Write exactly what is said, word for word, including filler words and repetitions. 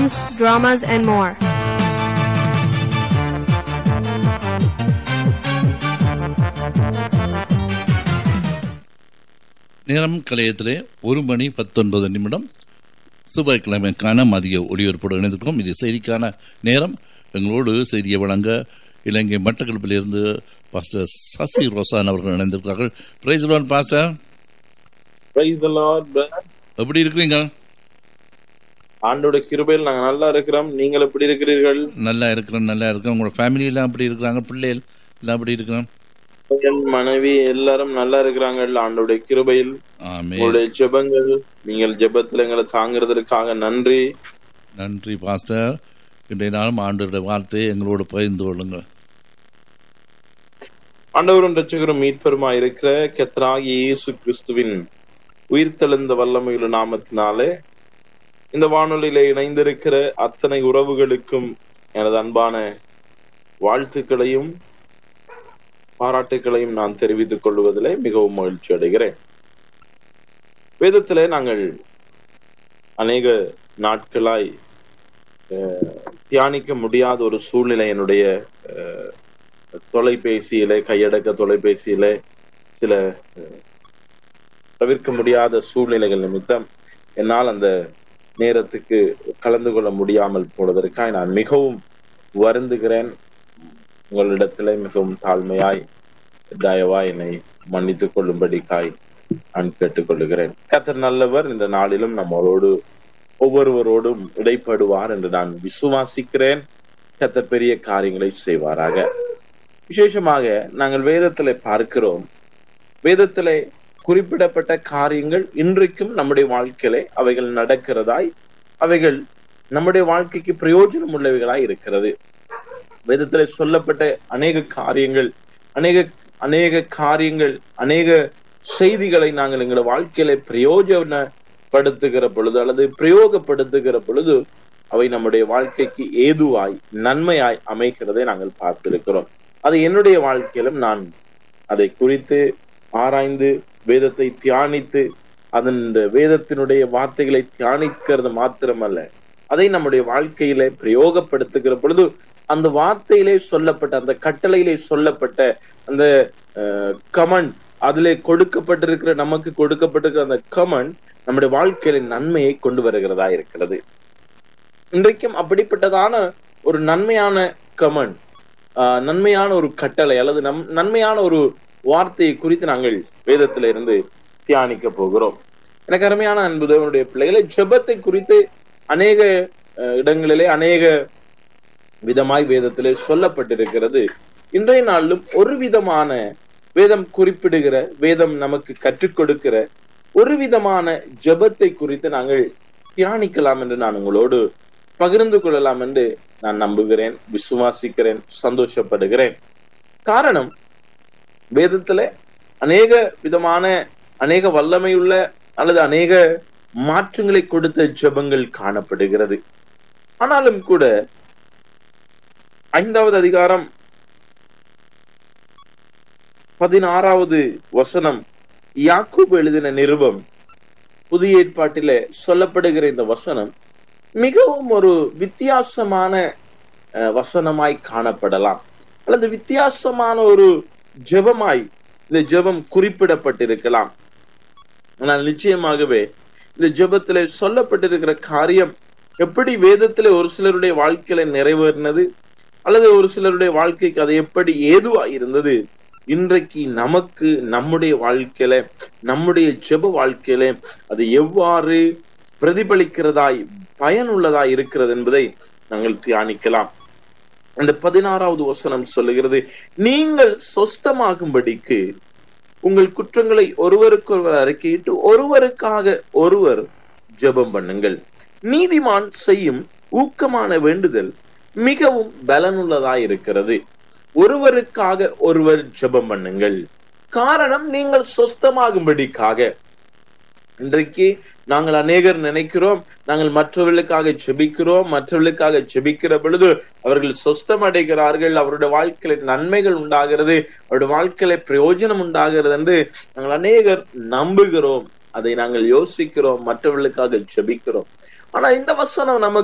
poems, dramas, and more. நேரம் கலையத்திலே ஒரு மணி பத்தொன்பது நிமிடம் செவ்வாய்க்கிழமைக்கான மதிய ஒளிபரப்போடு இணைந்திருக்கிறோம். இது செய்திக்கான நேரம். எங்களோடு செய்தியை வழங்க இலங்கை மட்டக்களப்பிலிருந்து பாஸ்டர் சசி ரோசான் அவர்கள் இணைந்திருக்கிறார்கள். Praise the Lord pastor. Praise the Lord brother. எப்படி இருக்கிறீங்க? ஆண்டோட கிருபையில் நாங்க நல்லா இருக்கிறோம். நீங்கள் எப்படி இருக்கிறீர்கள்? நல்லா இருக்கிறோம், நல்லா இருக்கிறோம். உங்களோட ஃபேமிலி எல்லாம் எப்படி இருக்கிறாங்க? பிள்ளைகள் எல்லாம் எப்படி இருக்கிறோம்? மனைவி எல்லாரும் நல்லா இருக்கிறாங்க. ஆண்டோட கிருபையில் உங்களுடைய ஜெபங்கள், நீங்கள் ஜெபத்தில் எங்களை தாங்கிறதுக்காக நன்றி. நன்றி பாஸ்டர். இன்றைய நாளும் ஆண்டோட வார்த்தையை எங்களோட பகிர்ந்து கொள்ளுங்கள். ஆண்டவரும் இரட்சகரும் மீட்பருமா இருக்கிற கர்த்தராகிய இயேசு கிறிஸ்துவின் உயிர்த்தெழுந்த வல்லமையுள்ள நாமத்தினாலே இந்த வானொலியிலே இணைந்திருக்கிற அத்தனை உறவுகளுக்கும் எனது அன்பான வாழ்த்துக்களையும் பாராட்டுகளையும் நான் தெரிவித்துக் கொள்வதிலே மிகவும் மகிழ்ச்சி அடைகிறேன். வேதத்திலே நாங்கள் அநேக நாட்களாய் தியானிக்க முடியாத ஒரு சூழ்நிலை என்னுடைய தொலைபேசியிலே, கையடக்க தொலைபேசியிலே சில தவிர்க்க முடியாத சூழ்நிலைகள் நிமித்தம் என்னால் அந்த நேரத்துக்கு கலந்து கொள்ள முடியாமல் போனதற்காக நான் மிகவும் வருந்துகிறேன். உங்களிடத்திலே மிகவும் தாழ்மையாய் தயவாய் என்னை மன்னித்துக் கொள்ளும்படிக்காய் நான் கேட்டுக்கொள்ளுகிறேன். கர்த்தர் நல்லவர். இந்த நாளிலும் நம்மளோடு ஒவ்வொருவரோடும் இடைப்படுவார் என்று நான் விசுவாசிக்கிறேன். கர்த்தர் பெரிய காரியங்களை செய்வாராக. விசேஷமாக நாங்கள் வேதத்திலே பார்க்கிறோம், வேதத்திலே குறிப்பிடப்பட்ட காரியங்கள் இன்றைக்கும் நம்முடைய வாழ்க்கையிலே அவைகள் நடக்கிறதாய், அவைகள் நம்முடைய வாழ்க்கைக்கு பிரயோஜனம் உள்ளவைகளாய் இருக்கிறது. வேதத்திலே சொல்லப்பட்ட அநேக காரியங்கள் அநேக அநேக காரியங்கள் அநேக செய்திகளை நாங்கள் எங்களுடைய வாழ்க்கையில பிரயோஜனப்படுத்துகிற பொழுது அல்லது பிரயோகப்படுத்துகிற பொழுது அவை நம்முடைய வாழ்க்கைக்கு ஏதுவாய் நன்மையாய் அமைகிறதை நாங்கள் பார்த்திருக்கிறோம். அது என்னுடைய வாழ்க்கையிலும் நான் அதை குறித்து ஆராய்ந்து வேதத்தை தியானித்து அதன் வேதத்தினுடைய வார்த்தைகளை தியானிக்கிறது மாத்திரமல்ல, அதை நம்முடைய வாழ்க்கையில பிரயோகப்படுத்துகிற பொழுது அந்த வார்த்தையிலே சொல்லப்பட்ட, அந்த கட்டளையிலே சொல்லப்பட்ட அந்த கமெண்ட், அதிலே கொடுக்கப்பட்டிருக்கிற நமக்கு கொடுக்கப்பட்டிருக்கிற அந்த கமெண்ட் நம்முடைய வாழ்க்கையில நன்மையை கொண்டு வருகிறதா இருக்கிறது. இன்றைக்கும் அப்படிப்பட்டதான ஒரு நன்மையான கமெண்ட், நன்மையான ஒரு கட்டளை அல்லது நம் நன்மையான ஒரு வார்த்தையை குறித்து நாங்கள் வேதத்தில இருந்து தியானிக்க போகிறோம். எனக்கு அருமையான அன்பு தேவனுடைய பிள்ளைகளை, ஜெபத்தை குறித்து அநேக இடங்களிலே அநேக விதமாய் வேதத்திலே சொல்லப்பட்டிருக்கிறது. இன்றைய நாளிலும் ஒரு விதமான வேதம் குறிப்பிடுகிற, வேதம் நமக்கு கற்றுக் கொடுக்கிற ஒரு விதமான ஜெபத்தை குறித்து நாங்கள் தியானிக்கலாம் என்று நான் உங்களோடு பகிர்ந்து கொள்ளலாம் என்று நான் நம்புகிறேன், விசுவாசிக்கிறேன், சந்தோஷப்படுகிறேன். காரணம், வேதத்துல அநேக விதமான அநேக வல்லமையுள்ள அல்லது அநேக மாற்றங்களை கொடுத்த ஜெபங்கள் காணப்படுகிறது. ஆனாலும் கூட ஐந்தாவது அதிகாரம் பதினாறாவது வசனம், யாக்கோபு எழுதின நிருபம், புதிய ஏற்பாட்டிலே சொல்லப்படுகிற இந்த வசனம் மிகவும் ஒரு வித்தியாசமான வசனமாய் காணப்படலாம் அல்லது வித்தியாசமான ஒரு ஜெபமாய் இந்த ஜெபம் குறிப்பிடப்பட்டிருக்கலாம். ஆனால் நிச்சயமாகவே இந்த ஜெபத்திலே சொல்லப்பட்டிருக்கிற காரியம் எப்படி வேதத்திலே ஒரு சிலருடைய வாழ்க்கையில நிறைவேறினது அல்லது ஒரு சிலருடைய வாழ்க்கைக்கு அது எப்படி ஏதுவா இருந்தது, இன்றைக்கு நமக்கு நம்முடைய வாழ்க்கையில நம்முடைய ஜெப வாழ்க்கையில அது எவ்வாறு பிரதிபலிக்கிறதாய் பயனுள்ளதாய் இருக்கிறது என்பதை நாங்கள் தியானிக்கலாம். அந்த பதினாறாவது வசனம் சொல்லுகிறது, நீங்கள் சொஸ்தமாகும்படிக்கு உங்கள் குற்றங்களை ஒருவருக்கொருவர் அறிக்கையிட்டு ஒருவருக்காக ஒருவர் ஜெபம் பண்ணுங்கள். நீதிமான் செய்யும் ஊக்கமான வேண்டுதல் மிகவும் பலனுள்ளதாய் இருக்கிறது. ஒருவருக்காக ஒருவர் ஜெபம் பண்ணுங்கள். காரணம், நீங்கள் சொஸ்தமாகும்படிக்காக. இன்றைக்கு நாங்கள் அநேகர் நினைக்கிறோம், நாங்கள் மற்றவர்களுக்காக ஜெபிக்கிறோம், மற்றவர்களுக்காக ஜெபிக்கிற பொழுது அவர்கள் சொஸ்தம் அடைகிறார்கள், அவருடைய வாழ்க்கையில நன்மைகள் உண்டாகிறது, அவருடைய வாழ்க்கையில பிரயோஜனம் உண்டாகிறது என்று நாங்கள் அநேகர் நம்புகிறோம். அதை நாங்கள் யோசிக்கிறோம், மற்றவர்களுக்காக ஜெபிக்கிறோம். ஆனா இந்த வசனம் நமக்கு